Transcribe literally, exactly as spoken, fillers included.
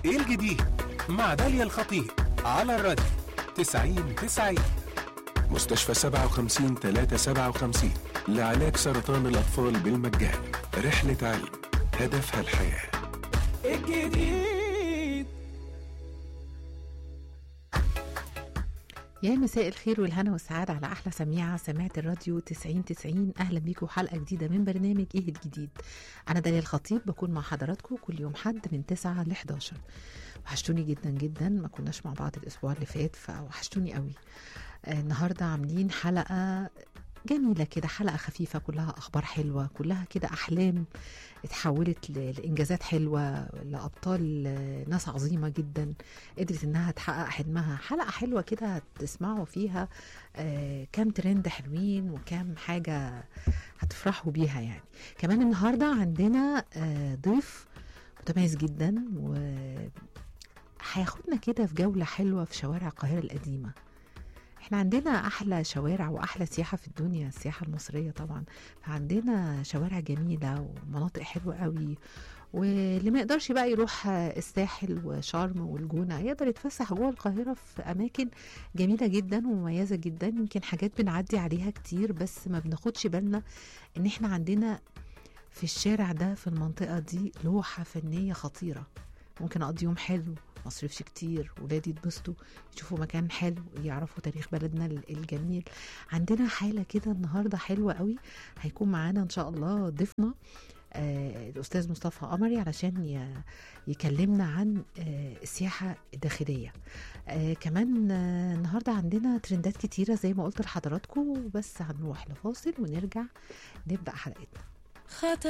ايه الجديد مع داليا الخطيب على الراديو تسعين تسعين. مستشفى سبعة وخمسين ثلاثة سبعة وخمسين لعلاج سرطان الأطفال بالمجان. رحلة علم هدفها الحياة. الجديد. يا مساء الخير والهنا والسعادة على أحلى سميعة سماعة الراديو تسعين تسعين. أهلا بيكم حلقة جديدة من برنامج إيه الجديد. أنا داليا الخطيب بكون مع حضراتكم كل يوم حد من تسعة ل حداشر. وحشتوني جدا جدا، ما كناش مع بعض الأسبوع اللي فات فوحشتوني قوي. آه النهاردة عاملين حلقة جميلة كده، حلقة خفيفة كلها أخبار حلوة، كلها كده أحلام اتحولت لإنجازات حلوة، لأبطال ناس عظيمة جدا قدرت إنها تحقق حلمها. حلقة حلوة كده تسمعوا فيها آه كام ترند حلوين وكام حاجة هتفرحوا بيها. يعني كمان النهاردة عندنا آه ضيف متميز جدا وهياخدنا كده في جولة حلوة في شوارع القاهرة القديمة. احنا عندنا احلى شوارع واحلى سياحه في الدنيا، السياحه المصريه طبعا. فعندنا شوارع جميله ومناطق حلوه قوي، واللي ما يقدرش بقى يروح الساحل وشرم والجونه يقدر يتفسح جوه القاهره في اماكن جميله جدا ومميزه جدا. يمكن حاجات بنعدي عليها كتير بس ما بناخدش بالنا ان احنا عندنا في الشارع ده في المنطقه دي لوحه فنيه خطيره. ممكن اقضي يوم حلو ما اصرفش كتير، ولادي يتبسطوا يشوفوا مكان حلو يعرفوا تاريخ بلدنا الجميل. عندنا حالة كده النهاردة حلوة قوي. هيكون معانا ان شاء الله ضيفنا آه الأستاذ مصطفى قمري علشان يكلمنا عن آه السياحة الداخلية. آه كمان آه النهاردة عندنا ترندات كتيرة زي ما قلت لحضراتكم، بس هنروح لفاصل ونرجع نبدأ حلقتنا.